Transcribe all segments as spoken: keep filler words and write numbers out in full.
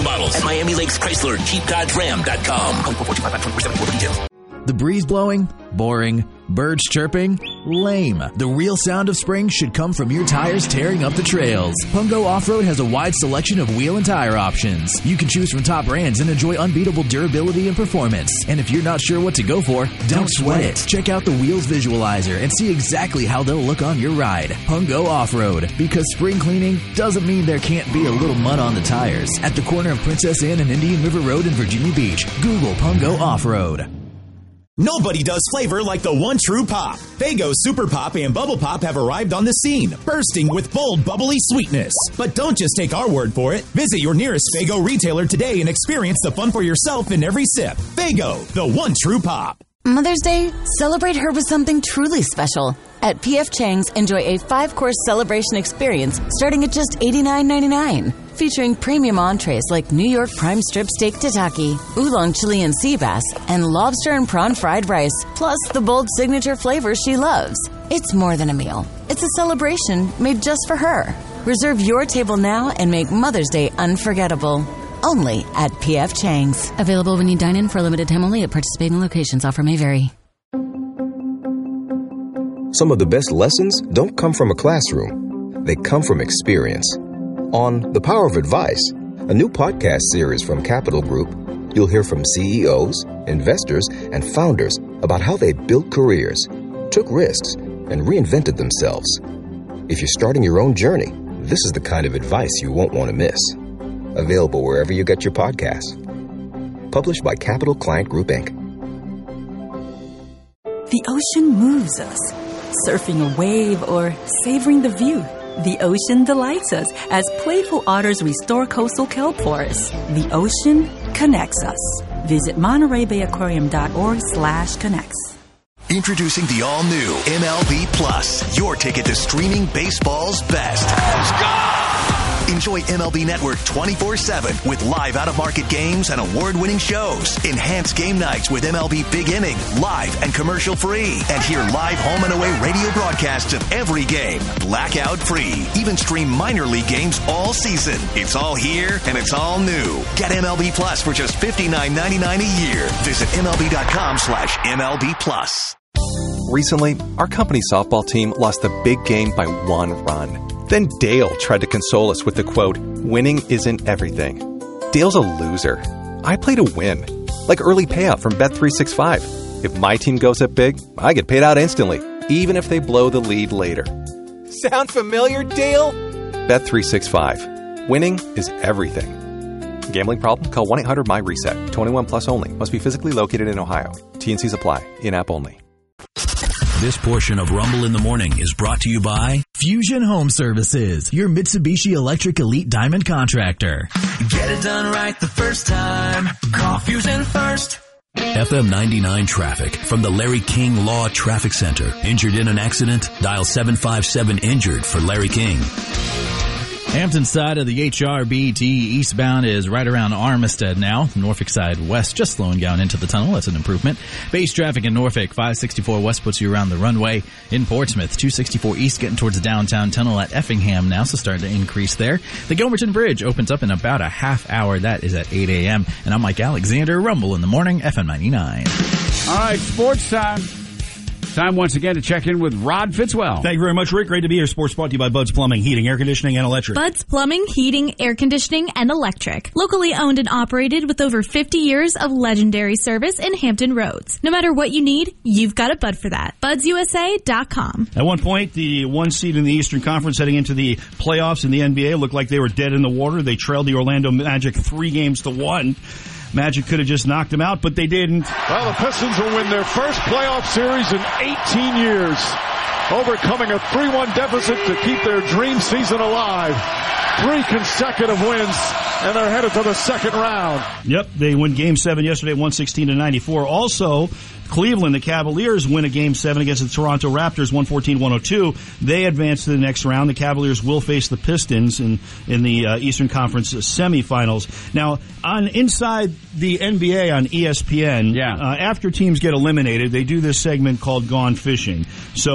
models at Miami Lakes Chrysler Jeep Dodge Ram dot com. Code four four two five five two four seven four for details. The breeze blowing? Boring. Birds chirping? Lame. The real sound of spring should come from your tires tearing up the trails. Pungo Off-Road has a wide selection of wheel and tire options. You can choose from top brands and enjoy unbeatable durability and performance. And if you're not sure what to go for, don't sweat it. Check out the Wheels Visualizer and see exactly how they'll look on your ride. Pungo Off-Road. Because spring cleaning doesn't mean there can't be a little mud on the tires. At the corner of Princess Anne and Indian River Road in Virginia Beach, Google Pungo Off-Road. Nobody does flavor like the one true pop. Faygo Super Pop and Bubble Pop have arrived on the scene, bursting with bold, bubbly sweetness. But don't just take our word for it. Visit your nearest Faygo retailer today and experience the fun for yourself in every sip. Faygo, the one true pop. Mother's Day, celebrate her with something truly special. At P F Chang's, enjoy a five-course celebration experience starting at just eighty-nine ninety-nine. Featuring premium entrees like New York prime strip steak tataki, oolong Chilean sea bass, and lobster and prawn fried rice, plus the bold signature flavors she loves. It's more than a meal. It's a celebration made just for her. Reserve your table now and make Mother's Day unforgettable. Only at P F Chang's. Available when you dine in for a limited time only at participating locations. Offer may vary. Some of the best lessons don't come from a classroom. They come from experience. On The Power of Advice, a new podcast series from Capital Group, you'll hear from C E Os, investors, and founders about how they built careers, took risks, and reinvented themselves. If you're starting your own journey, this is the kind of advice you won't want to miss. Available wherever you get your podcasts. Published by Capital Client Group, Incorporated. The ocean moves us. Surfing a wave or savoring the view. The ocean delights us as playful otters restore coastal kelp forests. The ocean connects us. Visit Monterey Bay Aquarium dot org slash connects. Introducing the all-new M L B Plus, your ticket to streaming baseball's best. Let's go! Enjoy M L B Network twenty-four seven with live out-of-market games and award-winning shows. Enhance game nights with M L B Big Inning, live and commercial-free. And hear live home and away radio broadcasts of every game, blackout-free. Even stream minor league games all season. It's all here and it's all new. Get M L B Plus for just fifty-nine ninety-nine a year. Visit M L B dot com slash M L B Plus. Recently, our company softball team lost the big game by one run. Then Dale tried to console us with the quote, "Winning isn't everything." Dale's a loser. I play to win. Like early payout from Bet three sixty-five. If my team goes up big, I get paid out instantly, even if they blow the lead later. Sound familiar, Dale? Bet three sixty-five. Winning is everything. Gambling problem? Call one eight hundred M Y reset. twenty-one plus only. Must be physically located in Ohio. T N Cs apply. In-app only. This portion of Rumble in the Morning is brought to you by Fusion Home Services, your Mitsubishi Electric Elite Diamond contractor. Get it done right the first time. Call Fusion first. F M ninety-nine traffic from the Larry King Law Traffic Center. Injured in an accident? Dial seven five seven injured for Larry King. Hampton side of the H R B T eastbound is right around Armistead now. Norfolk side west just slowing down into the tunnel. That's an improvement. Base traffic in Norfolk, five sixty-four west puts you around the runway. In Portsmouth, two sixty-four east getting towards the downtown tunnel at Effingham now, so starting to increase there. The Gilmerton Bridge opens up in about a half hour. That is at eight a.m. And I'm Mike Alexander. Rumble in the Morning, F M ninety-nine. All right, sports time. Time once again to check in with Rod Fitzwell. Thank you very much, Rick. Great to be here. Sports brought to you by Bud's Plumbing, Heating, Air Conditioning, and Electric. Bud's Plumbing, Heating, Air Conditioning, and Electric. Locally owned and operated with over fifty years of legendary service in Hampton Roads. No matter what you need, you've got a Bud for that. Buds U S A dot com. At one point, the one seed in the Eastern Conference heading into the playoffs in the N B A looked like they were dead in the water. They trailed the Orlando Magic three games to one. Magic could have just knocked them out, but they didn't. Well, the Pistons will win their first playoff series in eighteen years, overcoming a three one deficit to keep their dream season alive. Three consecutive wins, and they're headed to the second round. Yep, they win Game seven yesterday, one sixteen to ninety-four. Also, Cleveland, the Cavaliers, win a Game seven against the Toronto Raptors, one fourteen to one oh two. They advance to the next round. The Cavaliers will face the Pistons in, in the uh, Eastern Conference semifinals. Now, on inside the N B A on E S P N, yeah. uh, after teams get eliminated, they do this segment called Gone Fishing. So they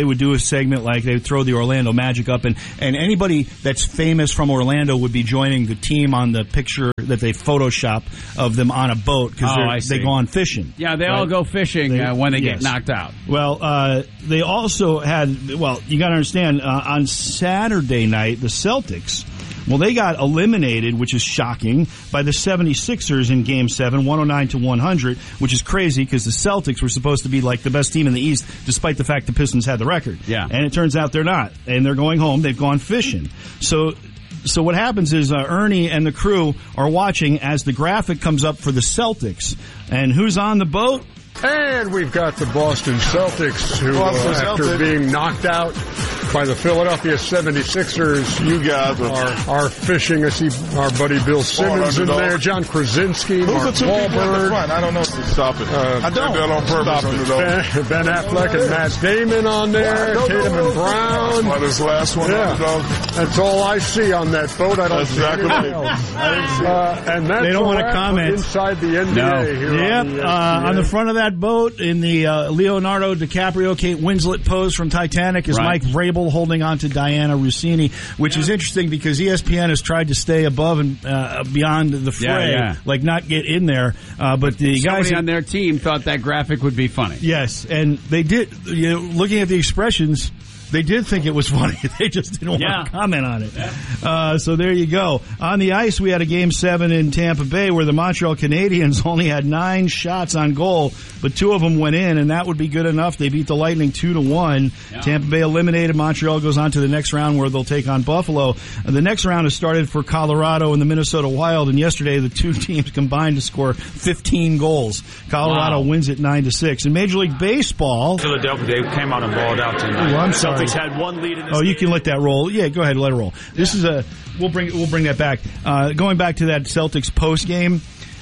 would do a segment like they would throw the Orlando Magic up, and, and anybody that's famous from Orlando would be joining the team on the picture that they Photoshop of them on a boat because oh, they go on fishing. Yeah, they right? all go fishing they, uh, when they yes. get knocked out. Well, uh, they also had, well, you got to understand, uh, on Saturday night, the Celtics, well, they got eliminated, which is shocking, by the seventy-sixers in Game seven, one oh nine to one hundred, which is crazy because the Celtics were supposed to be like the best team in the East, despite the fact the Pistons had the record. Yeah. And it turns out they're not. And they're going home. They've gone fishing. So... So what happens is uh, Ernie and the crew are watching as the graphic comes up for the Celtics. And who's on the boat? And we've got the Boston Celtics, who, Boston uh, after Celtics. being knocked out by the Philadelphia seventy-sixers, you guys are, are, are fishing. I see our buddy Bill Simmons in there, John Krasinski, Who's Mark the two people in the Wahlberg. front? I don't know if you stop it. Uh, I don't. That on purpose. Ben, Ben Affleck and Matt Damon on there, Wow, Tatum and Brown. Well, this last one, yeah. underdog. That's all I see on that boat. I don't That's see exactly anything right. else. I didn't see Uh, and that's They don't a want to wrap for comment. Inside the N B A No. here Yep, on the uh, on the front of that boat in the uh, Leonardo DiCaprio, Kate Winslet pose from Titanic is Right. Mike Vrabel holding on to Diana Rossini, which is interesting because E S P N has tried to stay above and uh, beyond the fray, Yeah, yeah. like not get in there. Uh, but the Somebody guys on their team thought that graphic would be funny. yes, and they did. You know, looking at the expressions. They did think it was funny. They just didn't want Yeah. to comment on it. Uh, so there you go. On the ice, we had a Game seven in Tampa Bay where the Montreal Canadiens only had nine shots on goal, but two of them went in, and that would be good enough. They beat the Lightning two to one. Yeah. Tampa Bay eliminated. Montreal goes on to the next round where they'll take on Buffalo. Uh, the next round has started for Colorado and the Minnesota Wild, and yesterday the two teams combined to score fifteen goals. Colorado Wow. wins it nine to six. In Major League Baseball... Philadelphia, they came out and balled out tonight. Oh, I'm sorry. Celtics had one lead in this Oh, you game. can let that roll. Yeah, go ahead, let it roll. This is a we'll bring we'll bring that back. Uh, going back to that Celtics post game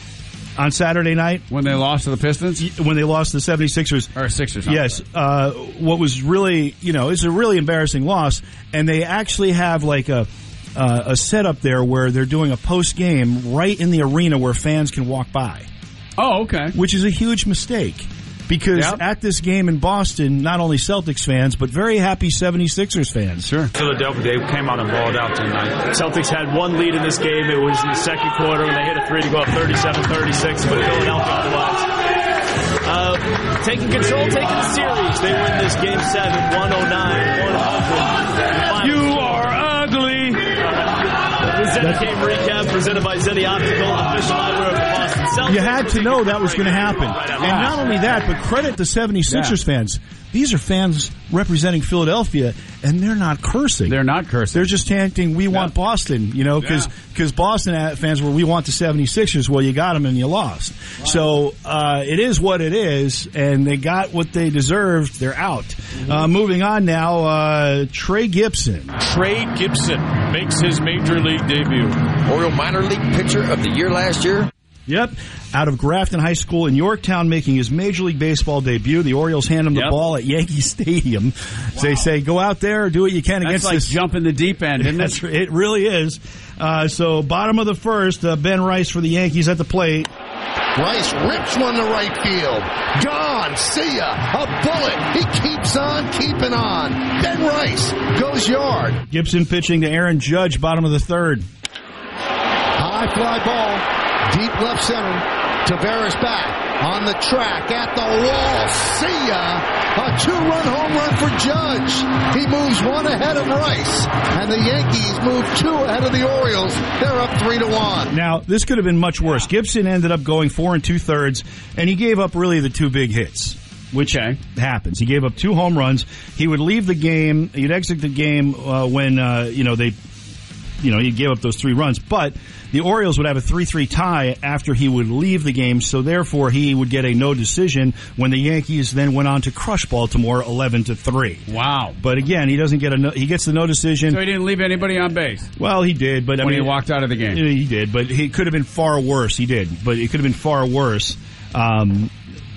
on Saturday night when they lost to the Pistons, when they lost to the seventy-sixers or Sixers. Yes, uh, what was really you know it's a really embarrassing loss, and they actually have like a. Uh, a setup there where they're doing a post game right in the arena where fans can walk by. Oh, okay. Which is a huge mistake. Because Yep. at this game in Boston, not only Celtics fans, but very happy seventy-sixers fans. Sure. Philadelphia, they came out and balled out tonight. Celtics had one lead in this game. It was in the second quarter when they hit a three to go up thirty-seven thirty-six, but Philadelphia otherwise. Uh, taking control, taking the series. They win this game seven, one oh nine, one hundred. You are ugly. The Zenny game recap presented by Zenny Optical, official eyewear of the Boston Celtics. You had to know that was going to happen. And not only that, but credit the seventy-sixers Yeah. fans. These are fans representing Philadelphia, and they're not cursing. They're not cursing. They're just chanting, we want Boston, you know, because Yeah. Boston fans were, we want the seventy-sixers. Well, you got them and you lost. Wow. So uh, it is what it is, and they got what they deserved. They're out. Mm-hmm. Uh, moving on now, uh, Trey Gibson. Trey Gibson makes his major league debut. Oriole minor league pitcher of the year last year. Yep. Out of Grafton High School in Yorktown, making his Major League Baseball debut. The Orioles hand him the Yep. ball at Yankee Stadium. Wow. They say, go out there, do what you can That's against like this. jump in the deep end, isn't it? That's, it really is. Uh, so bottom of the first, uh, Ben Rice for the Yankees at the plate. Rice rips one to right field. Gone. See ya. A bullet. He keeps on keeping on. Ben Rice goes yard. Gibson pitching to Aaron Judge, bottom of the third. High fly ball. Deep left center. Tavares back on the track at the wall. See ya. A two-run home run for Judge. He moves one ahead of Rice. And the Yankees move two ahead of the Orioles. They're up three to one. Now, this could have been much worse. Gibson ended up going four and two-thirds, and he gave up really the two big hits. Which okay. happens. He gave up two home runs. He would leave the game. He'd exit the game uh, when, uh, you know, they, you know, he gave up those three runs. But the Orioles would have a three three tie after he would leave the game, so therefore he would get a no decision when the Yankees then went on to crush Baltimore eleven to three. Wow. But again, he doesn't get a no, he gets the no decision. So he didn't leave anybody on base. Well, he did, but I when mean, he walked out of the game. He did, but he could have been far worse. He did, but it could have been far worse. Um,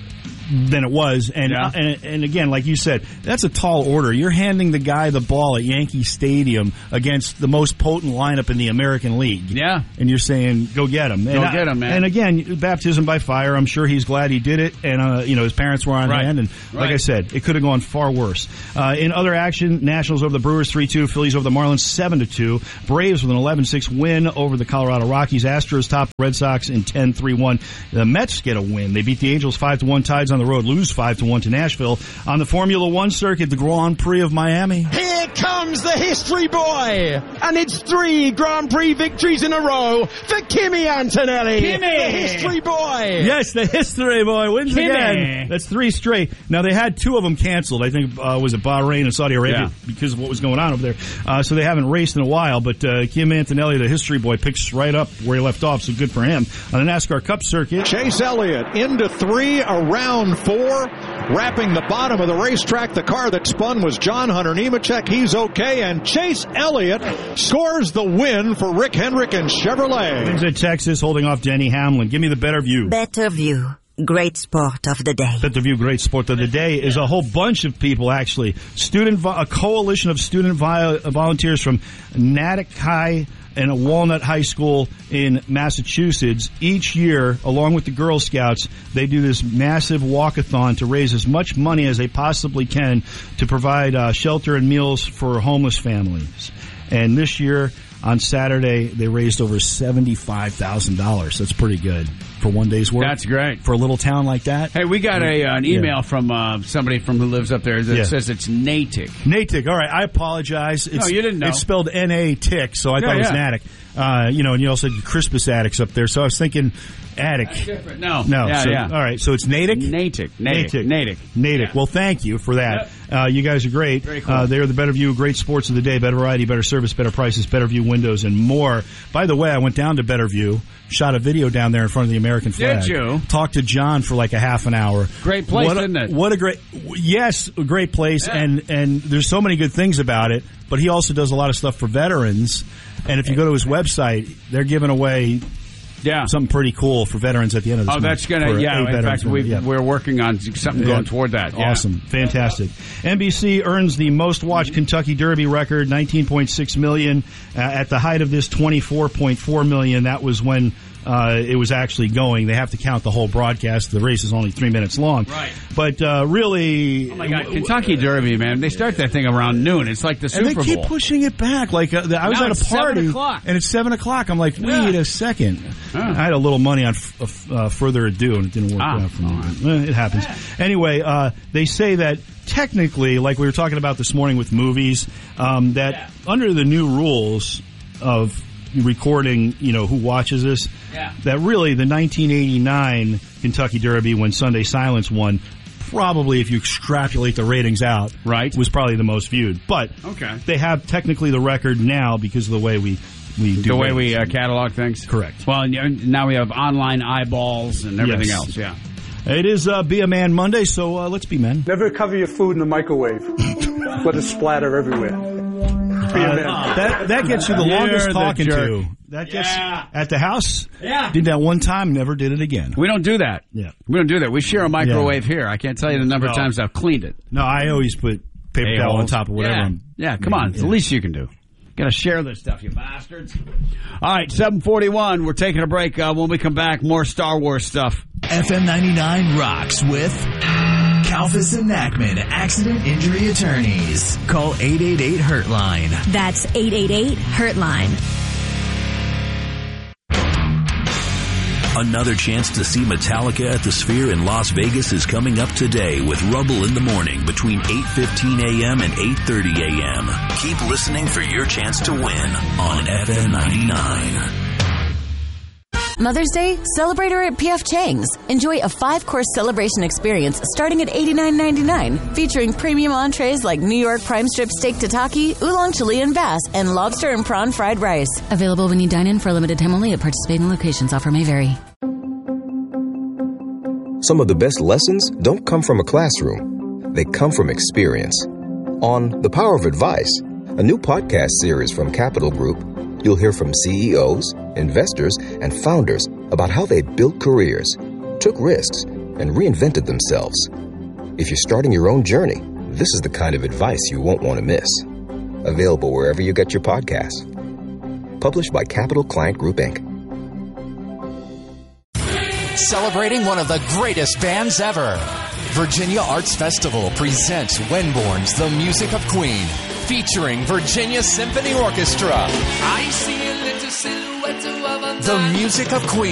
than it was. And, Yeah. uh, and and again, like you said, that's a tall order. You're handing the guy the ball at Yankee Stadium against the most potent lineup in the American League. Yeah. And you're saying, go get him. Go and get I- him, man. And again, baptism by fire. I'm sure he's glad he did it. And, uh, you know, his parents were on Right. hand. And like Right. I said, it could have gone far worse. Uh, in other action, Nationals over the Brewers three two, Phillies over the Marlins seven to two, Braves with an eleven six win over the Colorado Rockies, Astros top the Red Sox in ten three one. The Mets get a win. They beat the Angels five to one, Tides on the road lose five to one to Nashville. On the Formula One circuit, the Grand Prix of Miami. Here comes the history boy, and it's three Grand Prix victories in a row for Kimi Antonelli, Kimi! the history boy. Yes, the history boy wins Kimi. again. That's three straight. Now, they had two of them canceled. I think, uh, was it Bahrain and Saudi Arabia Yeah. because of what was going on over there. Uh, so they haven't raced in a while, but uh, Kim Antonelli, the history boy, picks right up where he left off, so good for him. On the NASCAR Cup circuit, Chase Elliott into three, around four, wrapping the bottom of the racetrack. The car that spun was John Hunter Nemechek. He's okay, and Chase Elliott scores the win for Rick Hendrick and Chevrolet. wins at Texas, holding off Denny Hamlin. Give me the better view. Better View. Great sport of the day. Better View, great sport of the day is a whole bunch of people, actually. Student, vo- a coalition of student vi- volunteers from Natick High and Walnut High School in Massachusetts. Each year, along with the Girl Scouts, they do this massive walkathon to raise as much money as they possibly can to provide uh, shelter and meals for homeless families. And this year, on Saturday, they raised over seventy-five thousand dollars. That's pretty good for one day's work. That's great. For a little town like that. Hey, we got a uh, an email Yeah. from uh, somebody from who lives up there that Yeah. says it's Natick. Natick. All right, I apologize. It's, No, you didn't know. It's spelled N A Tick, so I Yeah, thought it was yeah. Natick. Uh, you know, and you also had Crispus Attucks up there, so I was thinking Attic. That's different. No. No. Yeah, so, yeah. All right, so it's Natick? Natick. Natick. Natick. Natick. Natick. Well, thank you for that. Uh, you guys are great. Very cool. Uh, they're the Better View, great sports of the day, better variety, better service, better prices, Better View windows, and more. By the way, I went down to Better View, shot a video down there in front of the American flag. Did you? Talked to John for like a half an hour. Great place, what a, isn't it? What a great, yes, a great place, Yeah. and and there's so many good things about it. But he also does a lot of stuff for veterans, and if you go to his website, they're giving away. Yeah. Something pretty cool for veterans at the end of this Oh, month. that's going For to, yeah. a In veterans fact, we, month, yeah. we're working on something Yeah. going toward that. Yeah. Awesome. Fantastic. N B C earns the most watched Kentucky Derby record, nineteen point six million. Uh, at the height of this, twenty-four point four million. That was when uh, it was actually going. They have to count the whole broadcast. The race is only three minutes long. Right. But uh, really... Oh, my God. Kentucky Derby, man. They start that thing around noon. It's like the Super and they keep Bowl. pushing it back. Like uh, I was Now at it's a seven party, o'clock. and it's seven o'clock. I'm like, wait Yeah. a second. Huh. I had a little money on f- f- uh, Further Ado, and it didn't work Ah, out for me. all right. But, eh, it happens. Anyway, uh, they say that technically, like we were talking about this morning with movies, um, that Yeah. under the new rules of recording, you know, who watches this, Yeah. that really the nineteen eighty-nine Kentucky Derby, when Sunday Silence won, probably if you extrapolate the ratings out, Right. was probably the most viewed. But Okay. they have technically the record now because of the way we we do The way we ratings. uh, catalog things? Correct. Well, and now we have online eyeballs and everything Yes. else, yeah. It is uh, Be a Man Monday, so uh, let's be men. Never cover your food in the microwave. Let it splatter everywhere. Be a man. Uh, that that gets you the You're longest the talking jerk. to. That gets Yeah. at the house. Yeah. Did that one time, never did it again. We don't do that. Yeah. We don't do that. We share a microwave here. I can't tell you the number of No. times I've cleaned it. No, I always put paper towel on A-holes. top of whatever. Yeah, I'm yeah come on. It's the least you can do. Got to share this stuff, you bastards. All right, seven forty-one. We're taking a break. Uh, when we come back, more Star Wars stuff. F M ninety-nine rocks with Kalfas and Nachman Accident Injury Attorneys. Call eight eight eight Hurtline. That's eight eight eight Hurtline. Another chance to see Metallica at the Sphere in Las Vegas is coming up today with Rubble in the Morning between eight fifteen a.m. and eight thirty a.m. Keep listening for your chance to win on F M ninety-nine. Mother's Day? Celebrate her at P F Chang's. Enjoy a five-course celebration experience starting at eighty-nine ninety-nine, featuring premium entrees like New York prime strip steak tataki, oolong Chilean bass, and lobster and prawn fried rice. Available when you dine in for a limited time only at participating locations. Offer may vary. Some of the best lessons don't come from a classroom. They come from experience. On The Power of Advice, a new podcast series from Capital Group, you'll hear from C E Os, investors, and founders about how they built careers, took risks, and reinvented themselves. If you're starting your own journey, this is the kind of advice you won't want to miss. Available wherever you get your podcasts. Published by Capital Client Group, Incorporated. Celebrating one of the greatest bands ever. Virginia Arts Festival presents Wenborn's The Music of Queen, featuring Virginia Symphony Orchestra. I see a little silhouette of a The Music of Queen.